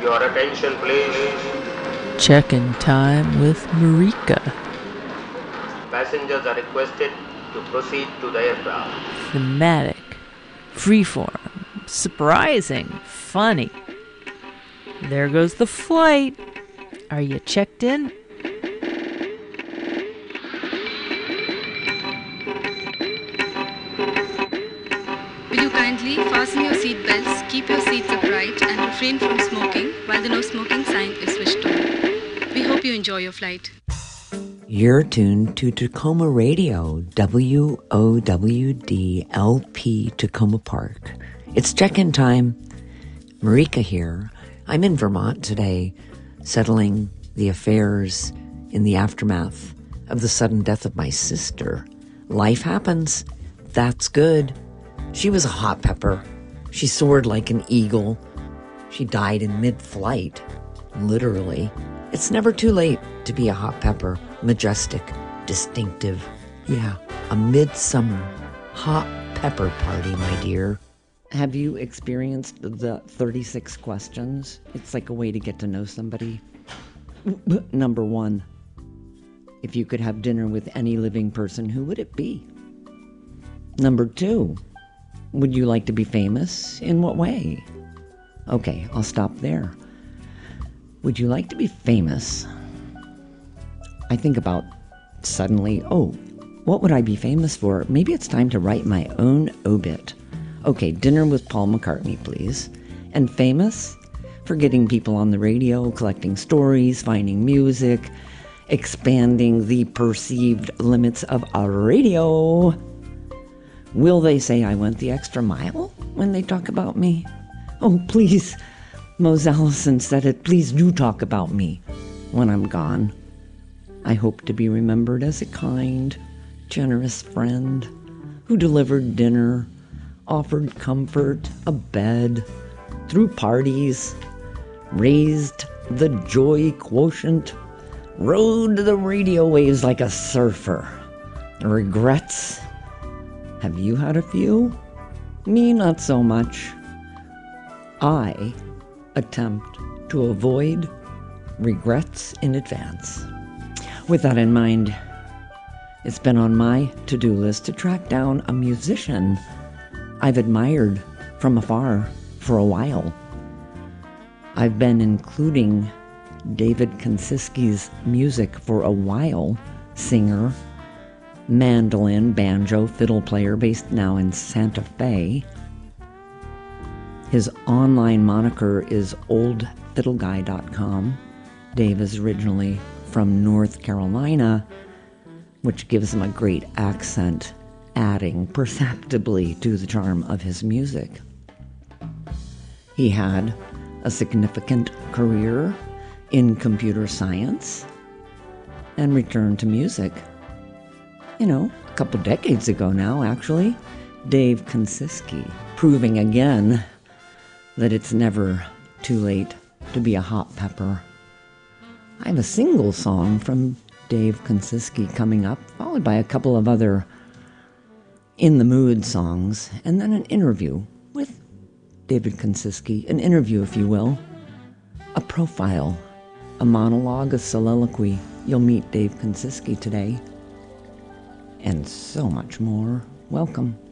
Your attention, please. Check-in time with Marika. Passengers are requested to proceed to the aircraft. Thematic, freeform, surprising, funny. There goes the flight. Are you checked in? Will you kindly fasten your seat belts, keep your seats upright, and refrain from smoking while the no smoking sign is switched on. We hope you enjoy your flight. You're tuned to Tacoma Radio, WOWD-LP Tacoma Park. It's check-in time. Marika here. I'm in Vermont today, settling the affairs in the aftermath of the sudden death of my sister. Life happens. That's good. She was a hot pepper. She soared like an eagle. She died in mid-flight, literally. It's never too late to be a hot pepper. Majestic, distinctive. Yeah, a midsummer hot pepper party, my dear. Have you experienced the 36 questions? It's like a way to get to know somebody. Number 1, if you could have dinner with any living person, who would it be? Number 2, would you like to be famous? In what way? Okay, I'll stop there. Would you like to be famous? I think about suddenly, what would I be famous for? Maybe it's time to write my own obit. Okay, dinner with Paul McCartney, please. And famous? For getting people on the radio, collecting stories, finding music, expanding the perceived limits of a radio. Will they say I went the extra mile when they talk about me? Oh, please. Mose Allison said it. Please do talk about me when I'm gone. I hope to be remembered as a kind, generous friend who delivered dinner, offered comfort, a bed, threw parties, raised the joy quotient, rode the radio waves like a surfer. Regrets? Have you had a few? Me, not so much. I attempt to avoid regrets in advance. With that in mind, it's been on my to-do list to track down a musician I've admired from afar for a while. I've been including David Konsiski's music for a while. Singer, mandolin, banjo, fiddle player based now in Santa Fe. His online moniker is oldfiddleguy.com. Dave is originally from North Carolina, which gives him a great accent, adding perceptibly to the charm of his music. He had a significant career in computer science and returned to music. A couple decades ago now, actually. Dave Konsiski, proving again that it's never too late to be a hot pepper. I have a single song from Dave Konsiski coming up, followed by a couple of other in the mood songs, and then an interview with David Konsiski. An interview, if you will. A profile, a monologue, a soliloquy. You'll meet Dave Konsiski today. And so much more. Welcome.